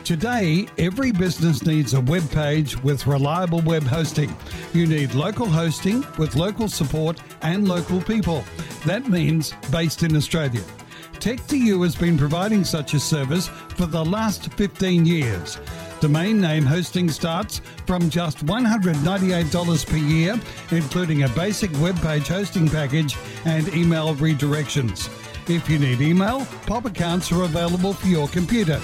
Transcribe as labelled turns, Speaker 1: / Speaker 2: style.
Speaker 1: Today, every business needs a web page with reliable web hosting. You need local hosting with local support and local people. That means based in Australia. Tech2U has been providing such a service for the last 15 years. Domain name hosting starts from just $198 per year, including a basic web page hosting package and email redirections. If you need email, POP accounts are available for your computer.